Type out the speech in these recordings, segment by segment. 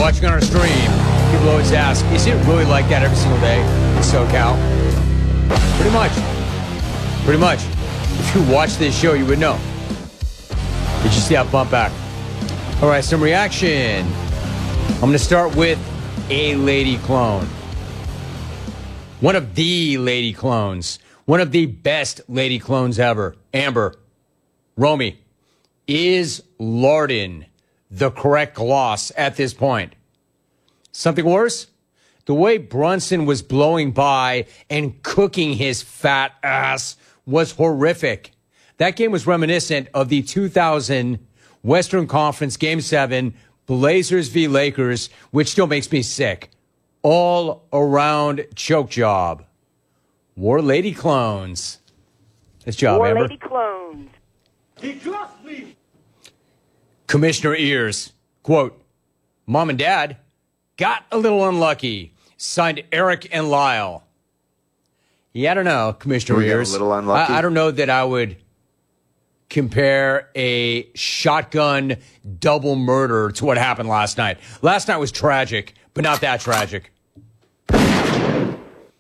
watching on our stream, people always ask, is it really like that every single day in SoCal? Pretty much. Pretty much. If you watch this show, you would know. Did you see that bump back? All right, some reaction. I'm going to start with a lady clone. One of the lady clones. One of the best lady clones ever. Amber. Romy. Is Larden the correct gloss at this point? Something worse? The way Brunson was blowing by and cooking his fat ass was horrific. That game was reminiscent of the 2000 Western Conference Game 7 Blazers v. Lakers, which still makes me sick. All around choke job. War lady clones. Nice job, War Amber. lady clones. He dropped me. Commissioner Ears, quote, Mom and Dad got a little unlucky. Signed Eric and Lyle. Yeah, I don't know, Commissioner Ears. A little unlucky. I don't know that I would compare a shotgun double murder to what happened last night. Last night was tragic, but not that tragic. I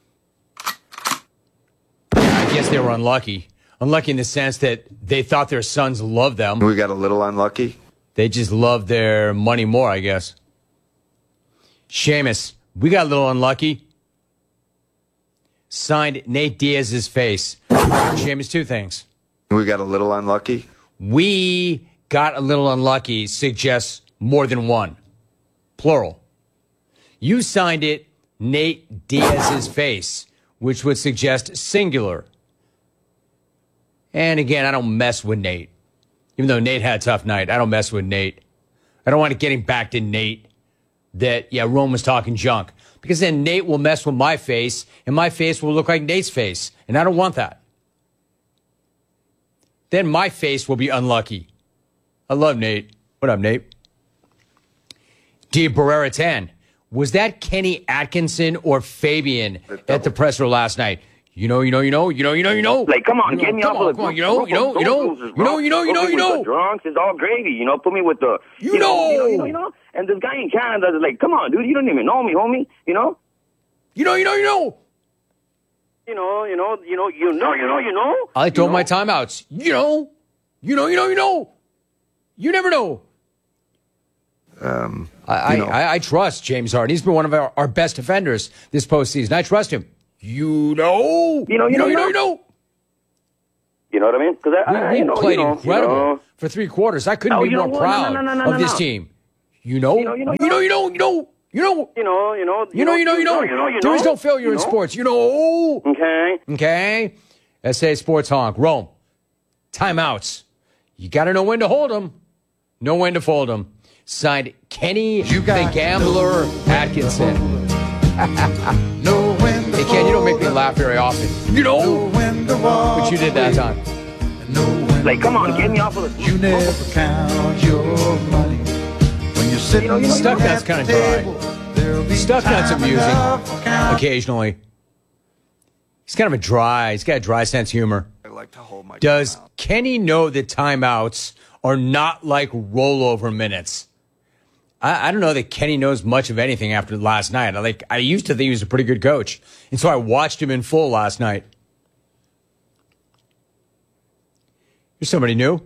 guess they were unlucky. Unlucky in the sense that they thought their sons loved them. We got a little unlucky. They just love their money more, I guess. Seamus, we got a little unlucky. Signed Nate Diaz's face. Seamus, two things. We got a little unlucky. We got a little unlucky suggests more than one. Plural. You signed it Nate Diaz's face, which would suggest singular. And again, I don't mess with Nate. Even though Nate had a tough night, I don't mess with Nate. I don't want to get him back to Nate that, Rome was talking junk. Because then Nate will mess with my face, and my face will look like Nate's face. And I don't want that. Then my face will be unlucky. I love Nate. What up, Nate? D. Barrera 10. Was that Kenny Atkinson or Fabian at the presser last night? You know. Like, come on, get me off of the... Come on, you know. Drunks is all gravy, put me with the... You know. And this guy in Canada is like, come on, dude, you don't even know me, homie, You know. I like to hold my timeouts. You know. You never know. I trust James Harden. He's been one of our best defenders this postseason. I trust him. You know. You know what I mean? Because we played incredible for 3 quarters. I couldn't be more proud of this team. You know. There is no failure in sports. You know. Okay. SA Sports Honk. Rome. Timeouts. You got to know when to hold them. Know when to fold them. Signed Kenny the Gambler Atkinson. Hey, Ken, you don't make me laugh very often. You know. But you did that time. Like, come on, get me off of the... You never count your money when you're sitting... Stucknut's kind of dry. Stucknut's amusing occasionally. He's kind of he's got a dry sense of humor. I like to hold my Does timeout. Kenny know that timeouts are not like rollover minutes? I don't know that Kenny knows much of anything after last night. I used to think he was a pretty good coach, and so I watched him in full last night. You're somebody new.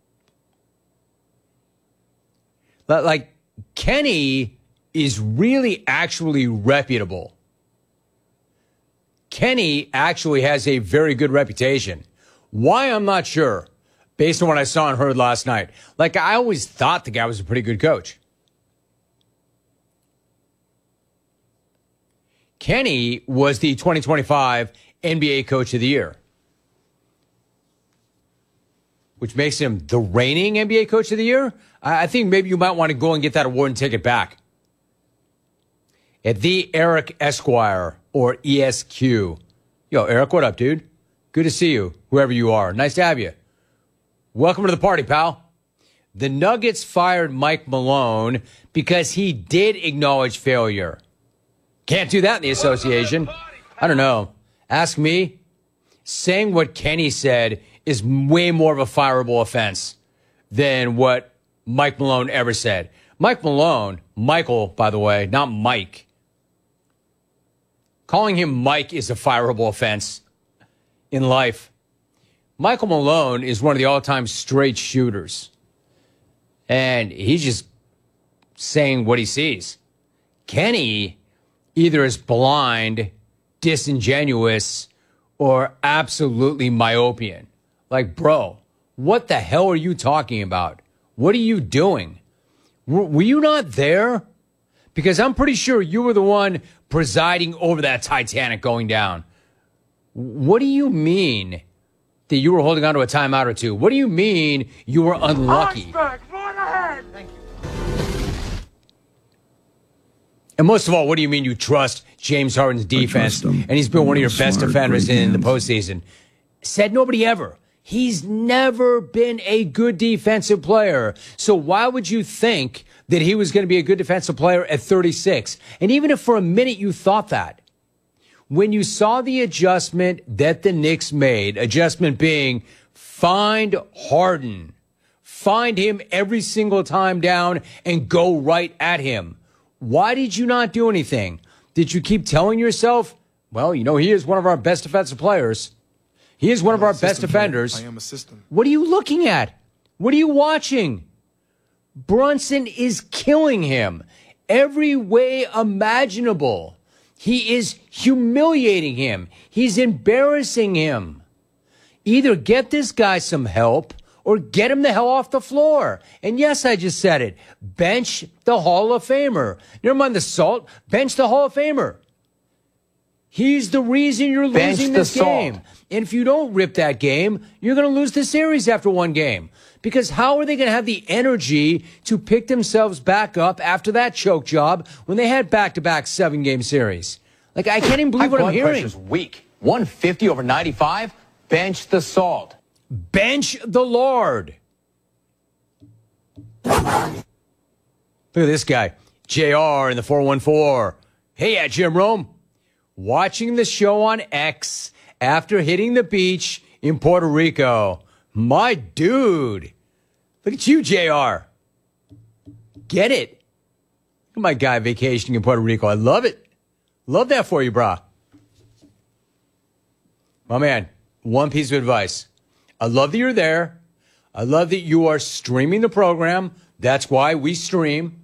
Like, Kenny is really actually reputable. Kenny actually has a very good reputation. Why, I'm not sure, based on what I saw and heard last night. Like, I always thought the guy was a pretty good coach. Kenny was the 2025 NBA Coach of the Year, which makes him the reigning NBA Coach of the Year. I think maybe you might want to go and get that award and take it back. At the Eric Esquire, or ESQ. Yo, Eric, what up, dude? Good to see you, whoever you are. Nice to have you. Welcome to the party, pal. The Nuggets fired Mike Malone because he did acknowledge failure. Can't do that in the association. I don't know. Ask me. Saying what Kenny said is way more of a fireable offense than what Mike Malone ever said. Mike Malone, Michael, by the way, not Mike. Calling him Mike is a fireable offense in life. Michael Malone is one of the all-time straight shooters. And he's just saying what he sees. Kenny either is blind, disingenuous, or absolutely myopian. Like, bro, what the hell are you talking about? What are you doing? Were you not there? Because I'm pretty sure you were the one presiding over that Titanic going down. What do you mean that you were holding on to a timeout or two? What do you mean you were unlucky? Thank you. And most of all, what do you mean you trust James Harden's defense? And he's been one of your best defenders in the postseason. Said nobody ever. He's never been a good defensive player. So why would you think that he was going to be a good defensive player at 36? And even if for a minute you thought that, when you saw the adjustment that the Knicks made, adjustment being find Harden, find him every single time down and go right at him. Why did you not do anything? Did you keep telling yourself, well, you know, he is one of our best defensive players. He is one of our best defenders. I am a system. What are you looking at? What are you watching? Brunson is killing him every way imaginable. He is humiliating him. He's embarrassing him. Either get this guy some help or get him the hell off the floor. And yes, I just said it. Bench the Hall of Famer. Never mind the salt. Bench the Hall of Famer. He's the reason you're losing this game. And if you don't rip that game, you're going to lose the series after one game. Because how are they going to have the energy to pick themselves back up after that choke job when they had back-to-back 7-game series? Like, I can't even believe what I'm hearing. Pressure's weak. 150 over 95. Bench the salt. Bench the Lord. Look at this guy, JR in the 414. Hey, at Jim Rome. Watching the show on X after hitting the beach in Puerto Rico. My dude. Look at you, JR. Get it. Look at my guy vacationing in Puerto Rico. I love it. Love that for you, brah. My man, one piece of advice. I love that you're there. I love that you are streaming the program. That's why we stream.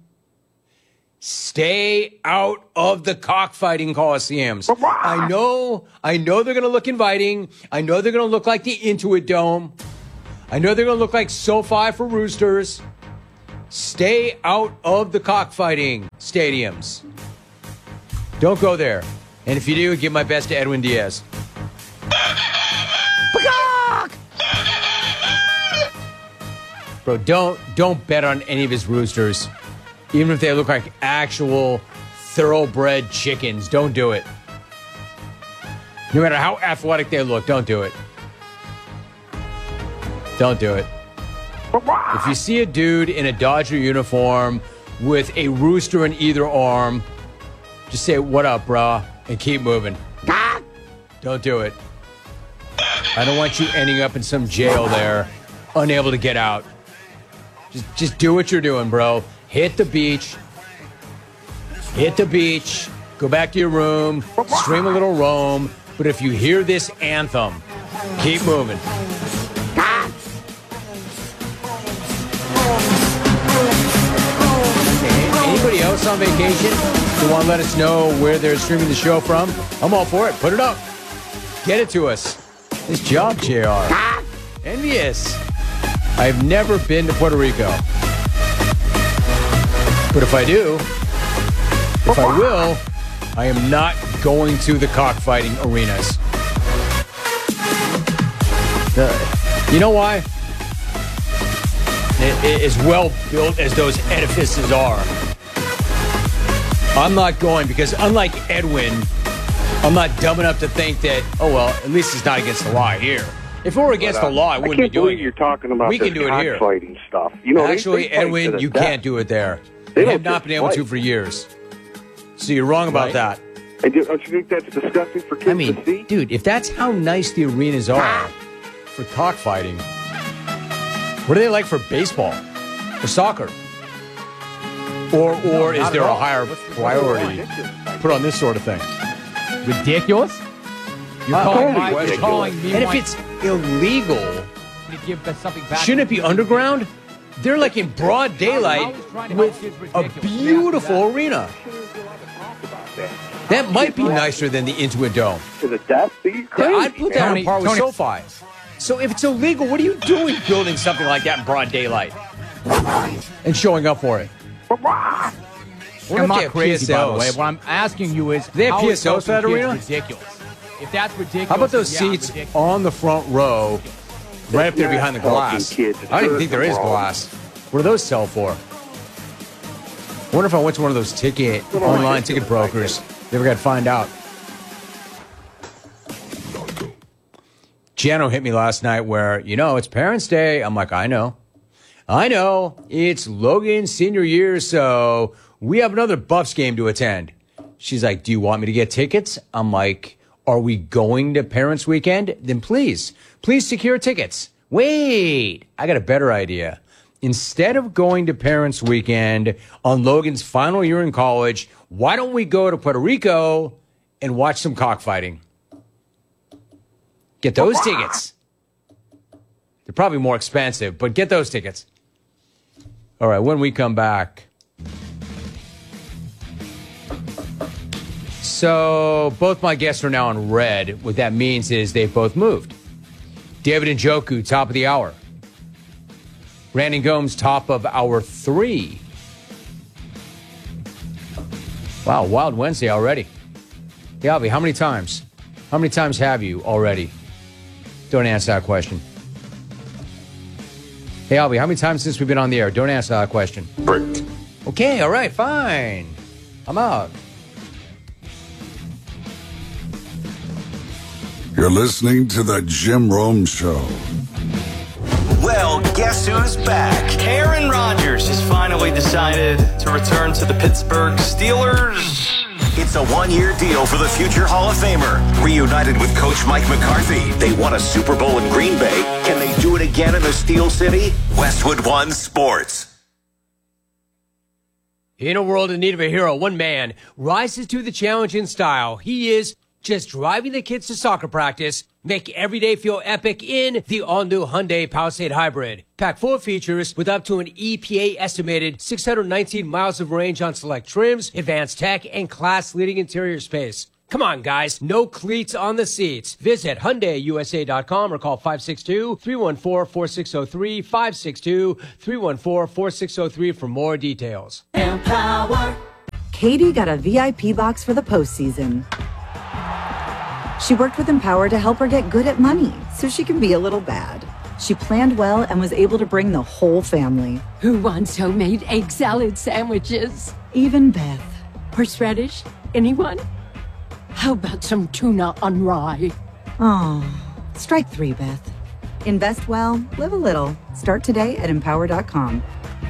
Stay out of the cockfighting coliseums. I know they're going to look inviting. I know they're going to look like the Intuit Dome. I know they're going to look like SoFi for Roosters. Stay out of the cockfighting stadiums. Don't go there. And if you do, give my best to Edwin Diaz. Bro, don't bet on any of his Roosters. Even if they look like actual thoroughbred chickens, don't do it. No matter how athletic they look, don't do it. Don't do it. If you see a dude in a Dodger uniform with a rooster in either arm, just say, what up, brah, and keep moving. Don't do it. I don't want you ending up in some jail there, unable to get out. Just do what you're doing, bro. Hit the beach. Hit the beach. Go back to your room. Stream a little Rome. But if you hear this anthem, keep moving. Anybody else on vacation who want to let us know where they're streaming the show from? I'm all for it. Put it up. Get it to us. Nice job, JR. Envious. I've never been to Puerto Rico. But if I do, if I will, I am not going to the cockfighting arenas. You know why? As well built as those edifices are, I'm not going because unlike Edwin, I'm not dumb enough to think that, oh, well, at least it's not against the law here. If it were against the law, I wouldn't be doing it. You're talking about we can do it here. Fighting stuff. You know, actually, Edwin, you can't do it there. They have not been able to for years. So you're wrong about that. Don't you think that's disgusting for kids to see? Dude, if that's how nice the arenas are for cockfighting, what are they like for baseball or soccer? Or is there a higher priority put on this sort of thing? Ridiculous? You're calling me. And if it's illegal, to give something back, shouldn't it be underground? They're like in broad daylight with a beautiful arena. That might be nicer than the Intuit Dome. Is it that? I'd put that on par with SoFi. So if it's illegal, what are you doing building something like that in broad daylight and showing up for it? I'm not crazy, by the way. What I'm asking you is, they have how is PSLs for that arena? Ridiculous. If that's ridiculous, how about those seats on the front row, right up there behind the glass? I don't even think there is glass. What do those sell for? I wonder if I went to one of those online ticket brokers. Never got to find out. Jano hit me last night where, it's Parents' Day. I'm like, I know. It's Logan's senior year, so we have another Buffs game to attend. She's like, do you want me to get tickets? I'm like, are we going to Parents' Weekend? Then please secure tickets. Wait, I got a better idea. Instead of going to Parents' Weekend on Logan's final year in college, why don't we go to Puerto Rico and watch some cockfighting? Get those tickets. They're probably more expensive, but get those tickets. All right, when we come back. So both my guests are now on red. What that means is they've both moved. David Njoku, top of the hour. Brandon Gomes, top of hour 3. Wow, Wild Wednesday already. Hey, Albie, how many times? How many times have you already? Don't answer that question. Hey, Albie, how many times since we've been on the air? Don't answer that question. Bricked. Okay, all right, fine. I'm out. You're listening to The Jim Rome Show. Well, guess who's back? Aaron Rodgers has finally decided to return to the Pittsburgh Steelers. It's a one-year deal for the future Hall of Famer. Reunited with Coach Mike McCarthy, they won a Super Bowl in Green Bay. Can they do it again in the Steel City? Westwood One Sports. In a world in need of a hero, one man rises to the challenge in style. He is just driving the kids to soccer practice. Make every day feel epic in the all-new Hyundai Palisade Hybrid. Packed full of features with up to an EPA-estimated 619 miles of range on select trims, advanced tech, and class-leading interior space. Come on, guys. No cleats on the seats. Visit HyundaiUSA.com or call 562-314-4603, 562-314-4603 for more details. Empower. Katie got a VIP box for the postseason. She worked with Empower to help her get good at money so she can be a little bad. She planned well and was able to bring the whole family. Who wants homemade egg salad sandwiches? Even Beth. Horseradish? Anyone? How about some tuna on rye? Oh, strike 3, Beth. Invest well, live a little. Start today at Empower.com.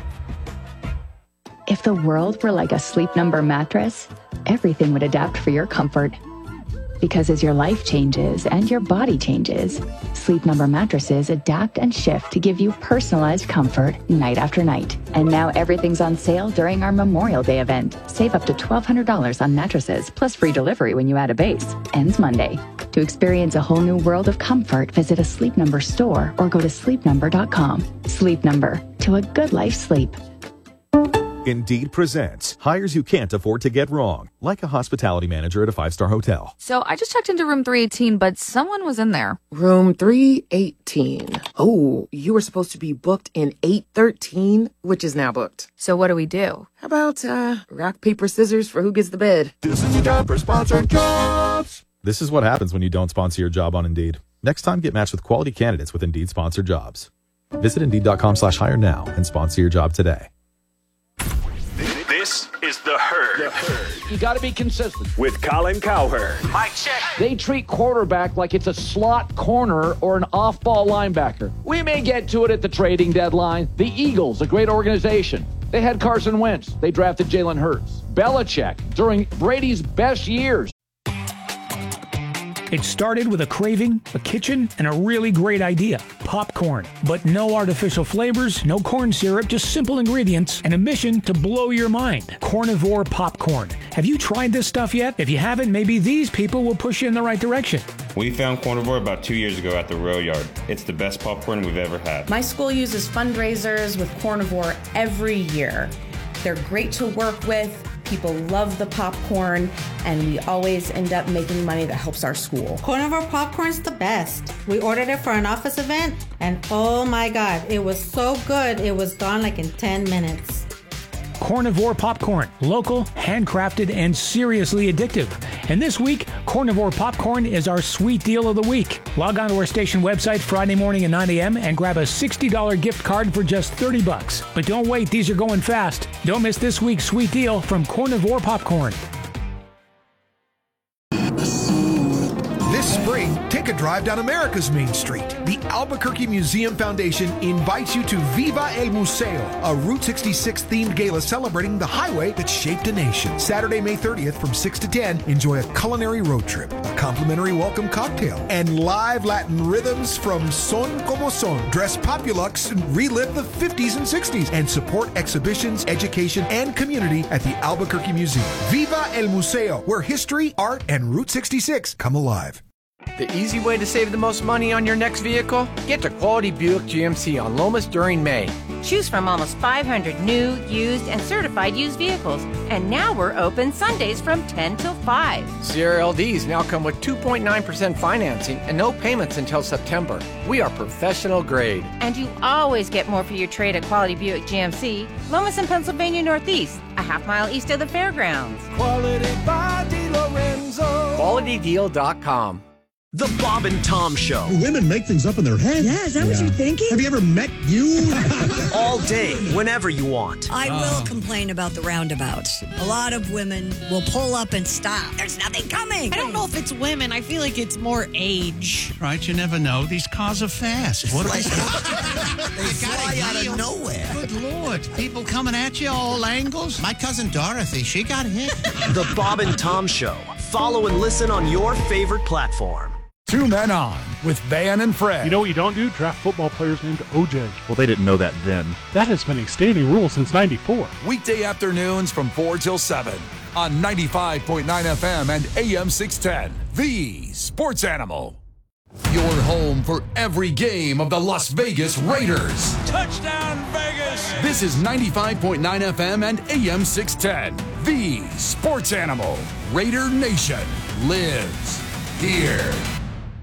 If the world were like a Sleep Number mattress, everything would adapt for your comfort. Because as your life changes and your body changes, Sleep Number mattresses adapt and shift to give you personalized comfort night after night. And now everything's on sale during our Memorial Day event. Save up to $1,200 on mattresses, plus free delivery when you add a base. Ends Monday. To experience a whole new world of comfort, visit a Sleep Number store or go to sleepnumber.com. Sleep Number. To a good life sleep. Indeed presents hires you can't afford to get wrong, like a hospitality manager at a 5-star hotel. So I just checked into room 318, but someone was in there. Room 318. Oh, you were supposed to be booked in 813, which is now booked. So what do we do? How about rock, paper, scissors for who gets the bed? This is your job for sponsored jobs. This is what happens when you don't sponsor your job on Indeed. Next time, get matched with quality candidates with Indeed sponsored jobs. Visit Indeed.com/hire now and sponsor your job today. This is The Herd. You got to be consistent. With Colin Cowherd. Mike check. They treat quarterback like it's a slot corner or an off-ball linebacker. We may get to it at the trading deadline. The Eagles, a great organization. They had Carson Wentz. They drafted Jalen Hurts. Belichick, during Brady's best years. It started with a craving, a kitchen, and a really great idea: popcorn. But no artificial flavors, no corn syrup, just simple ingredients, and a mission to blow your mind. Carnivore popcorn. Have you tried this stuff yet? If you haven't, maybe these people will push you in the right direction. We found Carnivore about 2 years ago at the Rail Yard. It's the best popcorn we've ever had. My school uses fundraisers with Carnivore every year. They're great to work with. People love the popcorn, and we always end up making money that helps our school. Carnivore popcorn's the best. We ordered it for an office event, and oh my God, it was so good. It was gone like in 10 minutes. Carnivore popcorn. Local, handcrafted, and seriously addictive. And this week, Carnivore popcorn is our sweet deal of the week. Log on to our station website Friday morning at 9 a.m. and grab a $60 gift card for just $30. But don't wait, these are going fast. Don't miss this week's sweet deal from Carnivore popcorn. This spring, take a drive down America's Main Street. The Albuquerque Museum Foundation invites you to Viva el Museo, a Route 66 themed gala celebrating the highway that shaped a nation. Saturday, May 30th from 6 to 10, enjoy a culinary road trip, a complimentary welcome cocktail, and live Latin rhythms from Son Como Son. Dress Populux and relive the 50s and 60s and support exhibitions, education, and community at the Albuquerque Museum. Viva el Museo, where history, art, and Route 66 come alive. The easy way to save the most money on your next vehicle? Get to Quality Buick GMC on Lomas during May. Choose from almost 500 new, used, and certified used vehicles. And now we're open Sundays from 10 till 5. Sierra LDs now come with 2.9% financing and no payments until September. We are professional grade. And you always get more for your trade at Quality Buick GMC, Lomas and Pennsylvania Northeast, a half-mile east of the fairgrounds. Quality by DiLorenzo. QualityDeal.com. The Bob and Tom Show. Women make things up in their head. Yeah, is that what you're thinking? Have you ever met you? All day, whenever you want. I will complain about the roundabouts. A lot of women will pull up and stop. There's nothing coming. I don't know if it's women. I feel like it's more age. Right, you never know. These cars are fast. What They fly out of nowhere. Good Lord. People coming at you all angles. My cousin Dorothy, she got hit. The Bob and Tom Show. Follow and listen on your favorite platform. Two Men On with Van and Fred. You know what you don't do? Draft football players named OJ. Well, they didn't know that then. That has been a standing rule since '94. Weekday afternoons from 4 till 7 on 95.9 FM and AM 610. The Sports Animal. Your home for every game of the Las Vegas Raiders. Touchdown, Vegas! This is 95.9 FM and AM 610. The Sports Animal. Raider Nation lives here.